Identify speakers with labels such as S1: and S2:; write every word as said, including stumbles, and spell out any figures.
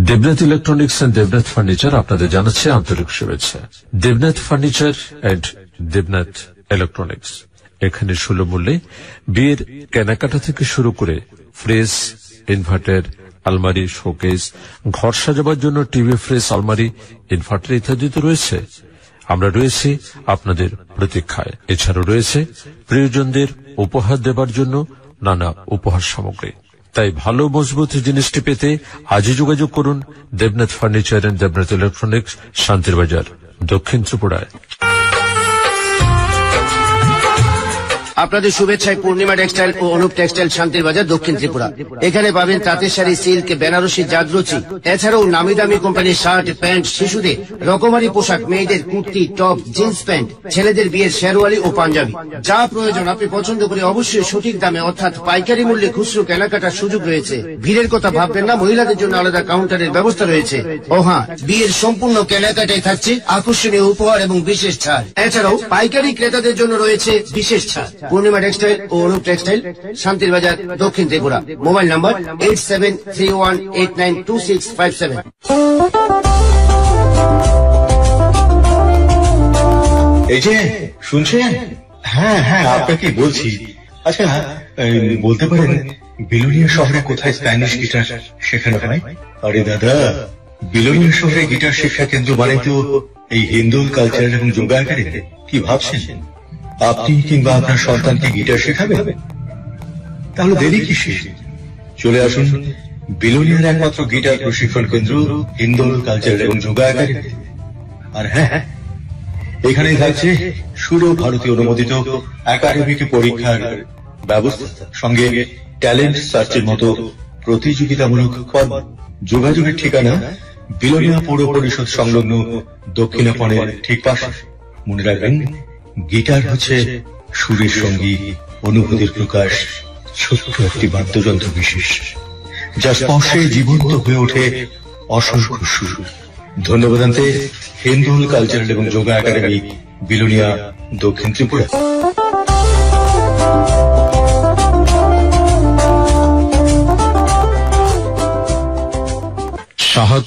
S1: Debnath electronics and Debnath furniture আপনাদের জানাচ্ছে আন্তরিক শুভেচ্ছা। Debnath furniture and Debnath electronics এখানে সুলভ মূল্যে বিয়ের কেনাকাটা থেকে শুরু করে ফ্রিজ, ইনভার্টার, আলমারি, শোকেস, ঘর সাজাবার জন্য টিভি, ফ্রিজ, আলমারি, ইনভার্টার ইত্যাদি তো রয়েছে। আমরা রয়েছি আপনাদের প্রতীক্ষায়। এছাড়াও রয়েছে প্রিয়জনদের উপহার দেবার জন্য নানা উপহার সামগ্রী। তাই ভালো মজবুত জিনিসটি পেতে আজই যোগাযোগ করুন Debnath furniture and Debnath electronics, শান্তির বাজার, দক্ষিণ ত্রিপুরায়।
S2: আপনাদের শুভেচ্ছায় পূর্ণিমা টেক্সটাইল ও অনুপ টেক্সটাইল, শান্তির বাজার, দক্ষিণ ত্রিপুরা। এখানে পাবেন তাঁতের শাড়ি, সিল্ক, বেনারসি, জাদরুচি, এছাড়াও নামি দামি কোম্পানির শার্ট, প্যান্ট, শিশুদের রকমারি পোশাক, মেয়েদের কুর্তি, টপ, জিন্স প্যান্ট, ছেলেদের বিয়ের শেরওয়ালি ও পাঞ্জাবি, যা প্রয়োজন আপনি পছন্দ করে অবশ্যই সঠিক দামে অর্থাৎ পাইকারি মূল্যে খুচরো কেনাকাটার সুযোগ রয়েছে। ভিড়ের কথা ভাববেন না, মহিলাদের জন্য আলাদা কাউন্টারের ব্যবস্থা রয়েছে। ও হ্যাঁ, বিয়ের সম্পূর্ণ কেনাকাটায় থাকছে আকর্ষণীয় উপহার এবং বিশেষ ছাড়। এছাড়াও পাইকারি ক্রেতাদের জন্য রয়েছে বিশেষ ছাড়। পূর্ণিমা টেক্সটাইল ও অনুপ টেক্সটাইল, শান্তির বাজার, দক্ষিণ Tripura. Mobile number eight seven three one eight nine two six five seven.
S3: এই যে শুনছেন? হ্যাঁ হ্যাঁ, আপনাকে বলছি। আচ্ছা, বলতে পারেন বিলোনিয়া শহরে কোথায় স্প্যানিশ গিটার শেখানো হয়? আরে দাদা, বিলোনিয়া শহরে গিটার শিক্ষা কেন্দ্র মানে তো এই হিন্দুল কালচার এবং যোগা একাডেমি। কি ভাবছেন? আপনি কিংবা আপনার সন্তানকে গিটার শেখাবেন? তাহলে দেরি কিসের? চলে আসুন বিলোনিয়ার একমাত্র গিটার প্রশিক্ষণ কেন্দ্র হিন্দুল কালচার এবং যোগা একাডেমি। আর হ্যাঁ, এখানেই থাকছে সুর ভারতীয় অনুমোদিত একাডেমিক পরীক্ষার ব্যবস্থা, সঙ্গে ট্যালেন্ট সার্চের মতো প্রতিযোগিতামূলক পর্ব। যোগাযোগের ঠিকানা বিলোনিয়া পৌর পরিষদ সংলগ্ন দক্ষিণাপনের ঠিক পাশে। মনে রাখবেন, গিটার হচ্ছে সুরের সঙ্গী, অনুভূতির প্রকাশ, ছোট্ট একটি বাদ্যযন্ত্র বিশেষ, যা স্পর্শে জীবন্ত হয়ে ওঠে অসংখ্য সুর। ধন্যবাদ আনতে হিন্দুল কালচারাল এবং যোগা একাডেমি, বিলোনিয়া, দক্ষিণ ত্রিপুরা।
S1: সাহা